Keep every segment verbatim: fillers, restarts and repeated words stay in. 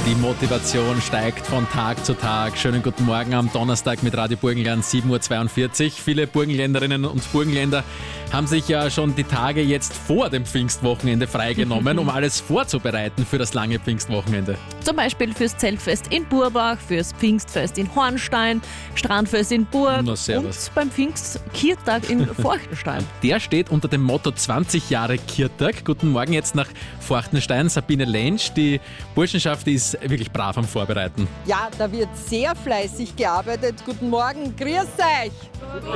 Die Motivation steigt von Tag zu Tag. Schönen guten Morgen am Donnerstag mit Radio Burgenland, sieben Uhr zweiundvierzig. Viele Burgenländerinnen und Burgenländer haben sich ja schon die Tage jetzt vor dem Pfingstwochenende freigenommen, um alles vorzubereiten für das lange Pfingstwochenende. Zum Beispiel fürs Zeltfest in Burbach, fürs Pfingstfest in Hornstein, Strandfest in Burg Na, servus. und beim Pfingstkirtag in Forchtenstein. Der steht unter dem Motto zwanzig Jahre Kirtag. Guten Morgen jetzt nach Forchtenstein, Sabine Lentsch. Die Burschenschaft ist wirklich brav am Vorbereiten. Ja, da wird sehr fleißig gearbeitet. Guten Morgen, grüß euch! Guten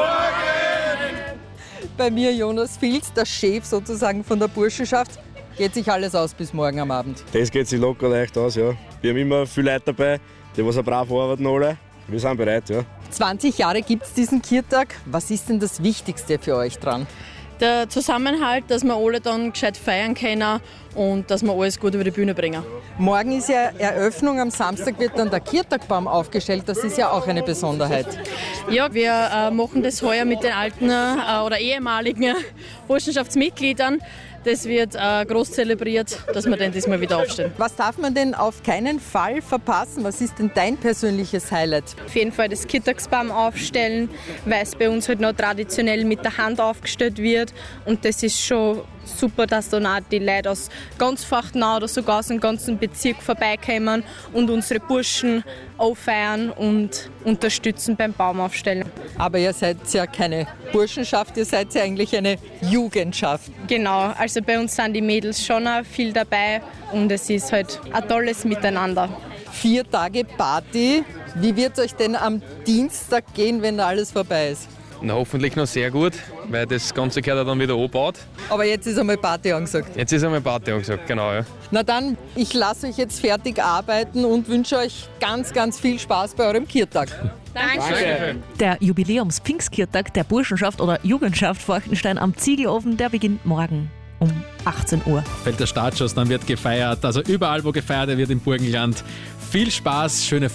Morgen! Bei mir Jonas Filz, der Chef sozusagen von der Burschenschaft. Geht sich alles aus bis morgen am Abend? Das geht sich locker leicht aus, ja. Wir haben immer viele Leute dabei, die was auch brav arbeiten alle. Wir sind bereit, ja. zwanzig Jahre gibt es diesen Kirtag. Was ist denn das Wichtigste für euch dran? Der Zusammenhalt, dass wir alle dann gescheit feiern können und dass wir alles gut über die Bühne bringen. Morgen ist ja Eröffnung, am Samstag wird dann der Kirtagbaum aufgestellt. Das ist ja auch eine Besonderheit. Ja, wir äh, machen das heuer mit den alten äh, oder ehemaligen Burschenschaftsmitgliedern. Das wird äh, groß zelebriert, dass wir dann diesmal wieder aufstellen. Was darf man denn auf keinen Fall verpassen? Was ist denn dein persönliches Highlight? Auf jeden Fall das Kirtagsbaum aufstellen, weil es bei uns halt noch traditionell mit der Hand aufgestellt wird. Und das ist schon super, dass dann auch die Leute aus ganz Fachtenau oder sogar aus dem ganzen Bezirk vorbeikommen und unsere Burschen auffeiern und unterstützen beim Baumaufstellen. Aber ihr seid ja keine Burschenschaft, ihr seid ja eigentlich eine Jugendschaft. Genau, also bei uns sind die Mädels schon auch viel dabei und es ist halt ein tolles Miteinander. Vier Tage Party. Wie wird es euch denn am Dienstag gehen, wenn alles vorbei ist? Na, hoffentlich noch sehr gut, weil das Ganze gehört dann wieder angebaut. Aber jetzt ist einmal Party angesagt. Jetzt ist einmal Party angesagt, genau. Ja. Na dann, ich lasse euch jetzt fertig arbeiten und wünsche euch ganz, ganz viel Spaß bei eurem Kirtag. Dankeschön. Der Jubiläums-Pfingstkirtag der Burschenschaft oder Jugendschaft Forchtenstein am Ziegelofen, der beginnt morgen um achtzehn Uhr. Fällt der Startschuss, dann wird gefeiert. Also überall, wo gefeiert wird im Burgenland. Viel Spaß, schöne